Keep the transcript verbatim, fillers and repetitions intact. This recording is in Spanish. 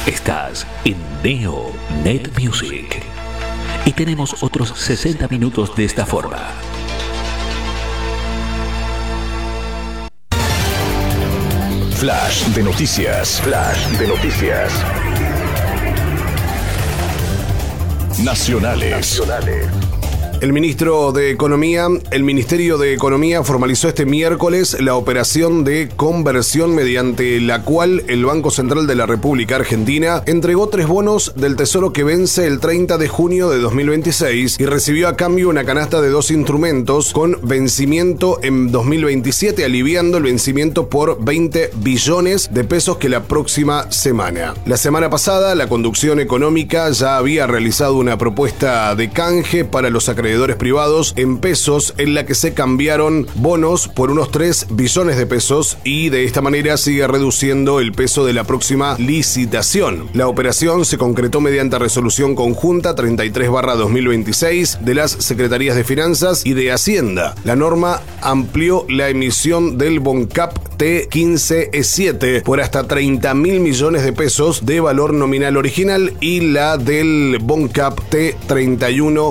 Estás en Neo Net Music y tenemos otros sesenta minutos de esta forma. Flash de noticias. Flash de noticias. Nacionales. Nacionales. El ministro de Economía, el Ministerio de Economía formalizó este miércoles la operación de conversión mediante la cual el Banco Central de la República Argentina entregó tres bonos del Tesoro que vence el treinta de junio de dos mil veintiséis y recibió a cambio una canasta de dos instrumentos con vencimiento en dos mil veintisiete, aliviando el vencimiento por veinte billones de pesos que la próxima semana. La semana pasada, la conducción económica ya había realizado una propuesta de canje para los acreedores privados en pesos en la que se cambiaron bonos por unos tres billones de pesos y de esta manera sigue reduciendo el peso de la próxima licitación. La operación se concretó mediante resolución conjunta treinta y tres barra dos mil veintiséis de las Secretarías de Finanzas y de Hacienda. La norma amplió la emisión del Boncap T quince E siete por hasta treinta mil millones de pesos de valor nominal original y la del Boncap T treinta y uno